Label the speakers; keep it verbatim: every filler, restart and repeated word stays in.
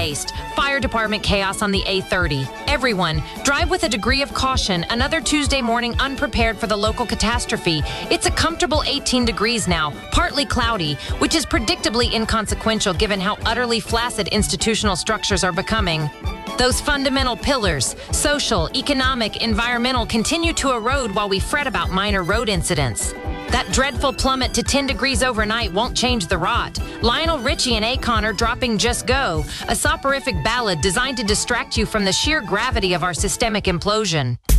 Speaker 1: haste. Fire department chaos on the A thirty. Everyone, drive with a degree of caution. Another Tuesday morning unprepared for the local catastrophe. It's a comfortable eighteen degrees now, partly cloudy, which is predictably inconsequential given how utterly flaccid institutional structures are becoming. Those fundamental pillars, social, economic, environmental, continue to erode while we fret about minor road incidents. That dreadful plummet to ten degrees overnight won't change the rot. Lionel Richie and Akon are dropping Just Go, a soporific ballad designed to distract you from the sheer gravity of our systemic implosion.